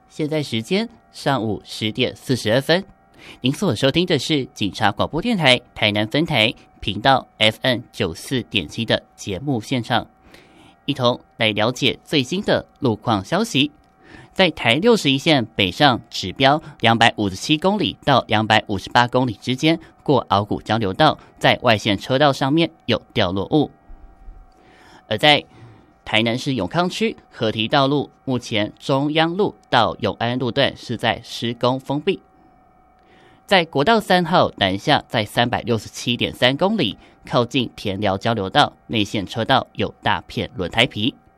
现在时间上午10:42，您所收听的是警察广播电台台南分台频道 FM94.7 的节目现场，一同来了解最新的路况消息。在台61线北上指标257公里到258公里之间，过鳌谷交流道，在外线车道上面有掉落物。而在台南市永康区河堤道路，目前中央路到永安路段是在施工封闭。在国道3号南下，在367.3公里，靠近田寮交流道内线车道有大片轮胎皮。